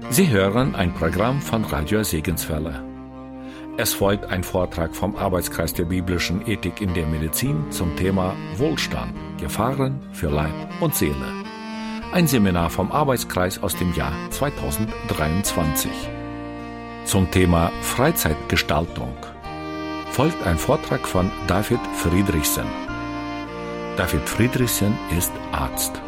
Sie hören ein Programm von Radio Segenswelle. Es folgt ein Vortrag vom Arbeitskreis der biblischen Ethik in der Medizin zum Thema Wohlstand, Gefahren für Leib und Seele. Ein Seminar vom Arbeitskreis aus dem Jahr 2023. Zum Thema Freizeitgestaltung folgt ein Vortrag von David Friedrichsen. David Friedrichsen ist Arzt.